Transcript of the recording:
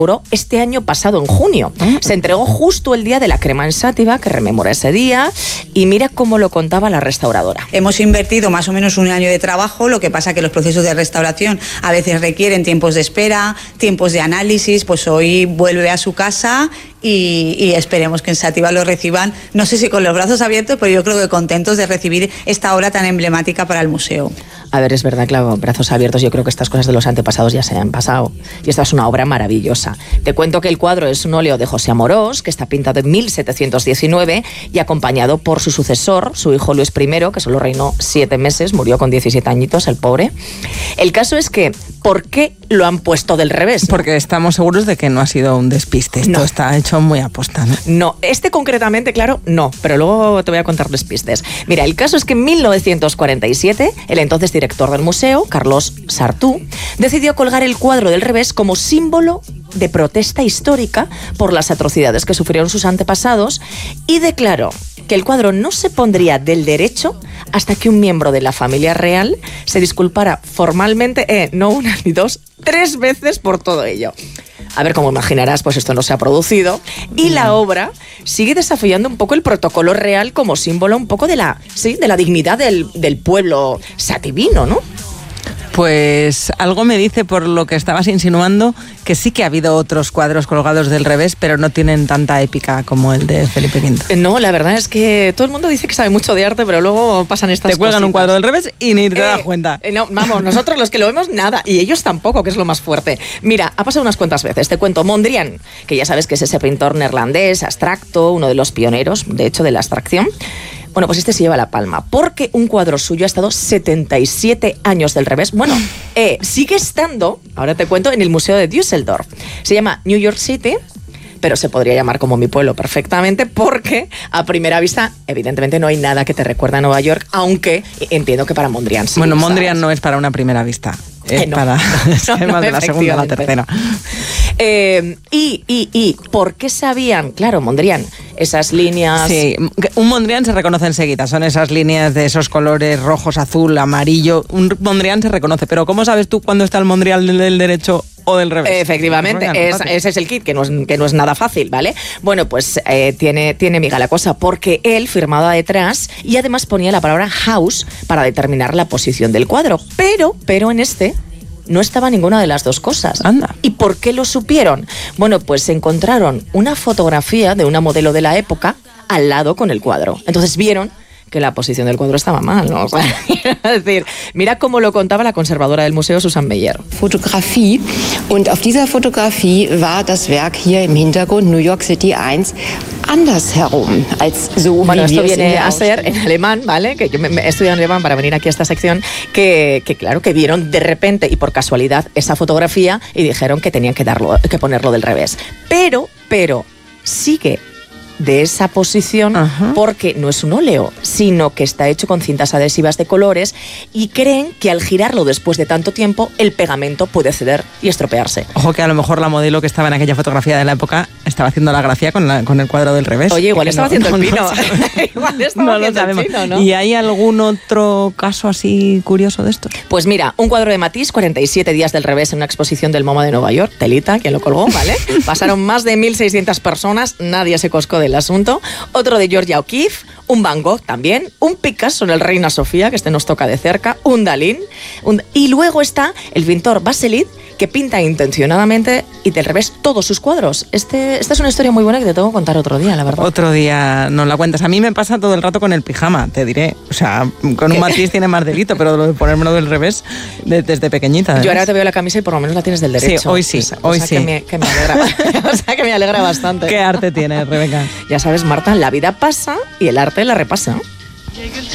este año pasado, en junio. Se entregó justo el día de la crema en sátiva, que rememora ese día, y mira cómo lo contaba la restauradora. Hemos invertido más o menos un año de trabajo, lo que pasa que los procesos de restauración a veces requieren tiempos de espera, tiempos de análisis, pues hoy vuelve a su casa y esperemos que en Sátiva lo reciban, no sé si con los brazos abiertos, pero yo creo que contentos de recibir esta obra tan emblemática para el museo. A ver, es verdad, claro, brazos abiertos, yo creo que estas cosas de los antepasados ya se han pasado. Y esta es una obra maravillosa. Te cuento que el cuadro es un óleo de José Amorós, que está pintado en 1719 y acompañado por su sucesor, su hijo Luis I, que solo reinó 7 meses, murió con 17 añitos, el pobre. El caso es que, ¿por qué lo han puesto del revés? Porque estamos seguros de que no ha sido un despiste, esto está hecho muy aposta, ¿no? No, este concretamente, claro, no, pero luego te voy a contar despistes. Mira, el caso es que en 1947, el entonces director del museo, Carlos Sartú, decidió colgar el cuadro del revés como símbolo de protesta histórica por las atrocidades que sufrieron sus antepasados y declaró que el cuadro no se pondría del derecho hasta que un miembro de la familia real se disculpara formalmente, no una ni dos, 3 veces por todo ello. A ver, como imaginarás, pues esto no se ha producido y la obra sigue desafiando un poco el protocolo real como símbolo un poco de la dignidad del pueblo sativino, ¿no? Pues algo me dice, por lo que estabas insinuando, que sí que ha habido otros cuadros colgados del revés, pero no tienen tanta épica como el de Felipe V. No, la verdad es que todo el mundo dice que sabe mucho de arte, pero luego pasan estas cosas. Te cuelgan un cuadro del revés y ni te das cuenta. No, vamos, nosotros los que lo vemos, nada, y ellos tampoco, que es lo más fuerte. Mira, ha pasado unas cuantas veces. Te cuento, Mondrian, que ya sabes que es ese pintor neerlandés, abstracto, uno de los pioneros, de hecho, de la abstracción. Bueno, pues este se lleva la palma, porque un cuadro suyo ha estado 77 años del revés. Bueno, sigue estando, ahora te cuento, en el Museo de Düsseldorf. Se llama New York City, pero se podría llamar como mi pueblo perfectamente, porque a primera vista, evidentemente, no hay nada que te recuerde a Nueva York, aunque entiendo que para Mondrian sí. Bueno, Mondrian no es para una primera vista. Es no, para más de la segunda a la tercera. ¿Y por qué sabían, claro, Mondrian, esas líneas? Sí, un Mondrian se reconoce enseguida, son esas líneas de esos colores rojos, azul, amarillo. Un Mondrian se reconoce, pero ¿cómo sabes tú cuándo está el Mondrian del derecho o del revés? Efectivamente, ese es el kit, que no es nada fácil, ¿vale? Bueno, pues tiene miga la cosa, porque él firmaba detrás y además ponía la palabra house para determinar la posición del cuadro, pero en este no estaba ninguna de las dos cosas. Anda. ¿Y por qué lo supieron? Bueno, pues encontraron una fotografía de una modelo de la época al lado con el cuadro. Entonces vieron que la posición del cuadro estaba mal, ¿no? O sea, es decir, mira cómo lo contaba la conservadora del museo, Susan Meyer. Fotografie, und auf dieser Fotografie war das Werk hier im Hintergrund, New York City 1, andersherum, als so bueno, wie esto wir es viene a ser en alemán, ¿vale? Que yo me he estudiado en alemán para venir aquí a esta sección, que claro, que vieron de repente y por casualidad esa fotografía y dijeron que tenían que ponerlo del revés. Pero sigue de esa posición, porque no es un óleo, sino que está hecho con cintas adhesivas de colores y creen que al girarlo después de tanto tiempo el pegamento puede ceder y estropearse. Ojo que a lo mejor la modelo que estaba en aquella fotografía de la época estaba haciendo la gracia con el cuadro del revés. Oye, igual estaba haciendo el pino. Igual estaba haciendo el pino, ¿no? ¿Y hay algún otro caso así curioso de estos? Pues mira, un cuadro de Matisse, 47 días del revés en una exposición del MoMA de Nueva York, telita, quien lo colgó, ¿vale? Pasaron más de 1.600 personas, nadie se coscó del asunto. Otro de Georgia O'Keeffe, un Van Gogh también, un Picasso en el Reina Sofía, que este nos toca de cerca, un Dalí, y luego está el pintor Baselit, que pinta intencionadamente y del revés todos sus cuadros. Esta es una historia muy buena que te tengo que contar otro día, la verdad. Otro día nos la cuentas. A mí me pasa todo el rato con el pijama, te diré. O sea, con un Matisse tiene más delito, pero lo de ponérmelo del revés desde pequeñita. Yo ahora te veo la camisa y por lo menos la tienes del derecho. Sí, hoy sí, hoy sí. Que me alegra. O sea, que me alegra bastante. ¿Qué arte tienes, Rebeca? Ya sabes, Marta, la vida pasa y el arte la repasa.